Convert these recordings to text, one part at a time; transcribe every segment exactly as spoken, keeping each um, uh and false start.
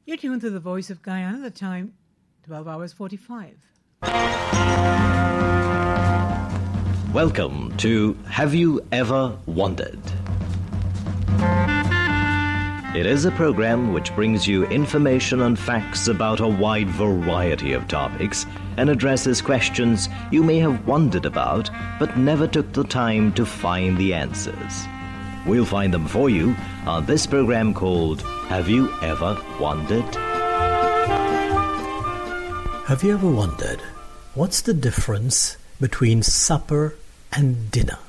You're tuned to the Voice of Guyana, the time twelve hours forty-five. Welcome to Have You Ever Wondered? It is a program which brings you information and facts about a wide variety of topics and addresses questions you may have wondered about but never took the time to find the answers. We'll find them for you on this program called Have You Ever Wondered? Have you ever wondered what's the difference between supper and dinner?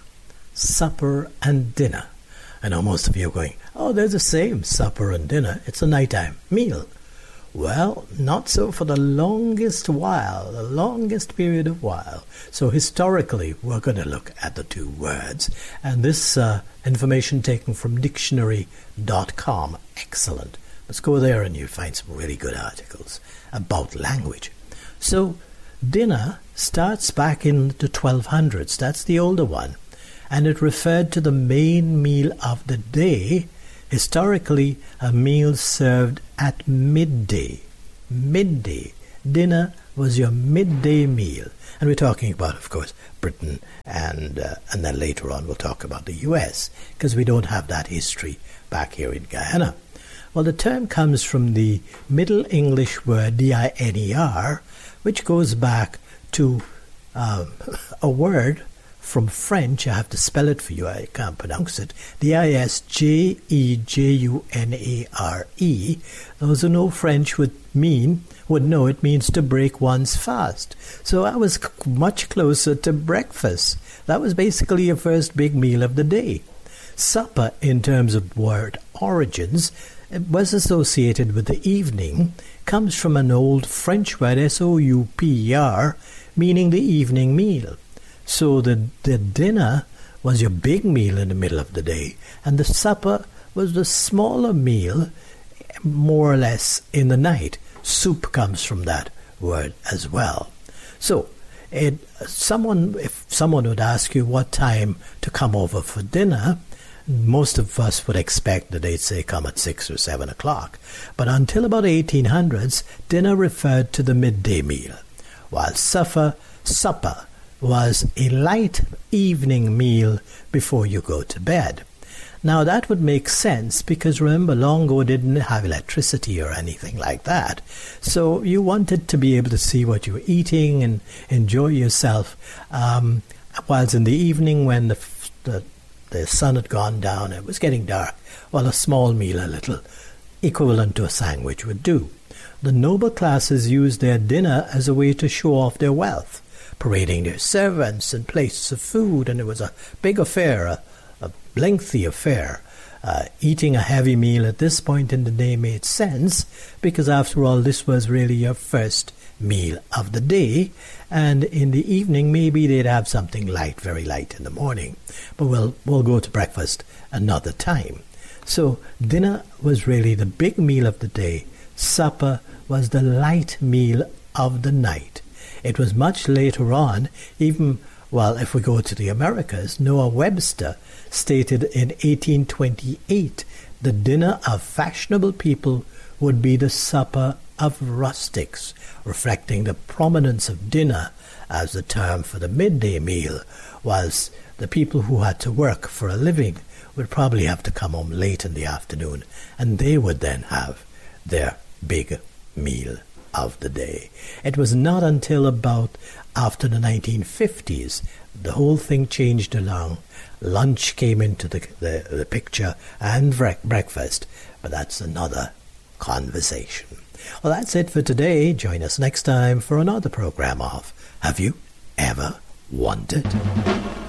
Supper and dinner. I know most of you are going, oh, they're the same, supper and dinner. It's a nighttime meal. Well, not so for the longest while, the longest period of while. So historically, we're going to look at the two words. And this uh, information taken from dictionary dot com. Excellent. Let's go there and you'll find some really good articles about language. So dinner starts back in the twelve hundreds. That's the older one. And it referred to the main meal of the day, historically a meal served at midday. Midday. Dinner was your midday meal. And we're talking about, of course, Britain, and uh, and then later on we'll talk about the U S, because we don't have that history back here in Guyana. Well, the term comes from the Middle English word D I N E R, which goes back to um, a word from French. I have to spell it for you, I can't pronounce it. D I S J E J U N A R E. Those who know French would mean, would know it means to break one's fast. So I was c- much closer to breakfast. That was basically your first big meal of the day. Supper, in terms of word origins, it was associated with the evening, comes from an old French word, S O U P E R, meaning the evening meal. So the, the dinner was your big meal in the middle of the day, and the supper was the smaller meal, more or less, in the night. Soup comes from that word as well. So it, someone, if someone would ask you what time to come over for dinner, most of us would expect that they'd say come at six or seven o'clock. But until about eighteen hundreds, dinner referred to the midday meal, while supper, supper was a light evening meal before you go to bed. Now that would make sense because remember, long ago didn't have electricity or anything like that. So you wanted to be able to see what you were eating and enjoy yourself. Um, whilst in the evening when the, the the sun had gone down, it was getting dark, well, a small meal, a little equivalent to a sandwich would do. The noble classes used their dinner as a way to show off their wealth, parading their servants and plates of food, and it was a big affair, a, a lengthy affair. Uh, eating a heavy meal at this point in the day made sense, because after all, this was really your first meal of the day, and in the evening maybe they'd have something light, very light in the morning. But we'll, we'll go to breakfast another time. So dinner was really the big meal of the day. Supper was the light meal of the night. It was much later on, even, well, if we go to the Americas, Noah Webster stated in eighteen twenty-eight, the dinner of fashionable people would be the supper of rustics, reflecting the prominence of dinner as the term for the midday meal, whilst the people who had to work for a living would probably have to come home late in the afternoon, and they would then have their big meal of the day. It was not until about after the nineteen fifties the whole thing changed along. Lunch came into the, the, the picture and bre- breakfast, but that's another conversation. Well, that's it for today. Join us next time for another program of Have You Ever Wondered?